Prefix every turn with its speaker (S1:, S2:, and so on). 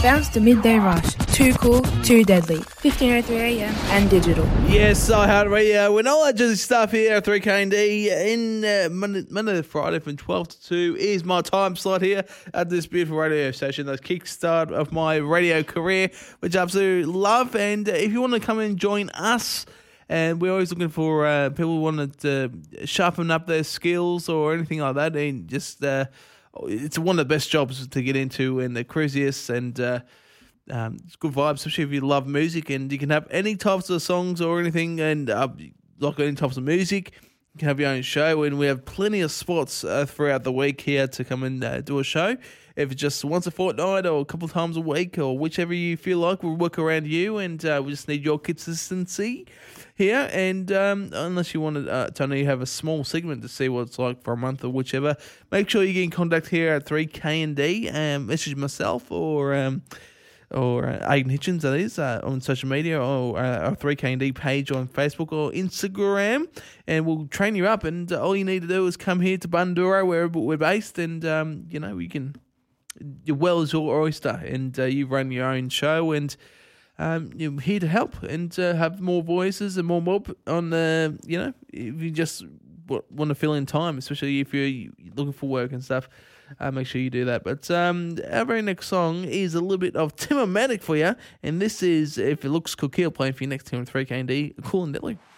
S1: Bounce the Midday Rush. Too cool, too deadly. 15:03am and digital.
S2: Yes, iHeartRadio. We're not just stuff here at 3KD in Monday to Friday from 12 to 2 is my time slot here at this beautiful radio station. That's kickstart of my radio career, which I absolutely love. And if you want to come and join us, and we're always looking for people who want to sharpen up their skills or anything like that, and just it's one of the best jobs to get into and the craziest, and it's good vibes, especially if you love music, and you can have any types of songs or anything, and like any types of music. You can have your own show, and we have plenty of spots throughout the week here to come and do a show. If it's just once a fortnight or a couple of times a week or whichever you feel like, we'll work around you, and we just need your consistency here. And unless you want to only have a small segment to see what it's like for a month or whichever, make sure you get in contact here at 3KD and message myself or Aiden Hitchens, that is, on social media, or our 3KD page on Facebook or Instagram, and we'll train you up. And all you need to do is come here to Bundura, where we're based, and we can. Your well is your oyster, and you run your own show, and you're here to help and have more voices and more mob on. If you just want to fill in time, especially if you're looking for work and stuff. Make sure you do that. But our very next song is a little bit of Tim O'Matic for you, and this is If It Looks Cool, playing for you next time on 3KD, Cool and Deadly.